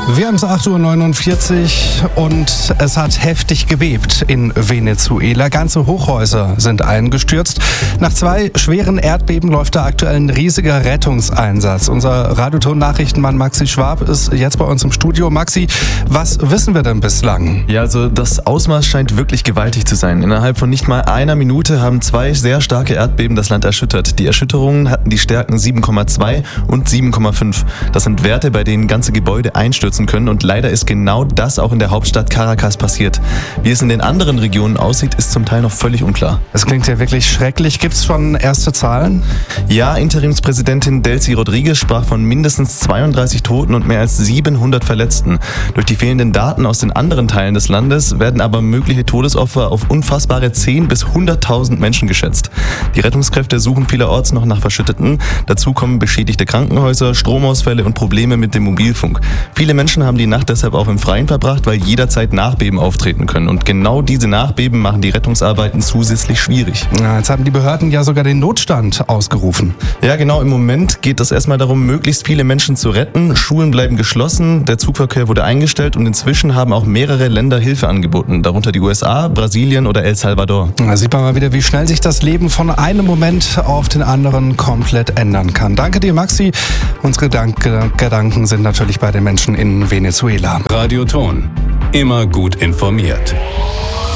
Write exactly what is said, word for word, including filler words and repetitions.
Wir haben es acht Uhr neunundvierzig und es hat heftig gebebt in Venezuela. Ganze Hochhäuser sind eingestürzt. Nach zwei schweren Erdbeben läuft da aktuell ein riesiger Rettungseinsatz. Unser Radioton-Nachrichtenmann Maxi Schwab ist jetzt bei uns im Studio. Maxi, was wissen wir denn bislang? Ja, also das Ausmaß scheint wirklich gewaltig zu sein. Innerhalb von nicht mal einer Minute haben zwei sehr starke Erdbeben das Land erschüttert. Die Erschütterungen hatten die Stärken sieben Komma zwei und sieben Komma fünf. Das sind Werte, bei denen ganze Gebäude einstürzen können, und leider ist genau das auch in der Hauptstadt Caracas passiert. Wie es in den anderen Regionen aussieht, ist zum Teil noch völlig unklar. Es klingt ja wirklich schrecklich. Gibt es schon erste Zahlen? Ja, Interimspräsidentin Delcy Rodriguez sprach von mindestens zweiunddreißig Toten und mehr als siebenhundert Verletzten. Durch die fehlenden Daten aus den anderen Teilen des Landes werden aber mögliche Todesopfer auf unfassbare zehn bis hunderttausend Menschen geschätzt. Die Rettungskräfte suchen vielerorts noch nach Verschütteten. Dazu kommen beschädigte Krankenhäuser, Stromausfälle und Probleme mit dem Mobilfunk. Viele Menschen haben die Nacht deshalb auch im Freien verbracht, weil jederzeit Nachbeben auftreten können. Und genau diese Nachbeben machen die Rettungsarbeiten zusätzlich schwierig. Ja, jetzt haben die Behörden ja sogar den Notstand ausgerufen. Ja, genau. Im Moment geht es erstmal darum, möglichst viele Menschen zu retten. Schulen bleiben geschlossen, der Zugverkehr wurde eingestellt und inzwischen haben auch mehrere Länder Hilfe angeboten. Darunter die U S A, Brasilien oder El Salvador. Da sieht man mal wieder, wie schnell sich das Leben von einem Moment auf den anderen komplett ändern kann. Danke dir, Maxi. Unsere Gedanken sind natürlich bei den Menschen in Venezuela. Radioton. Immer gut informiert.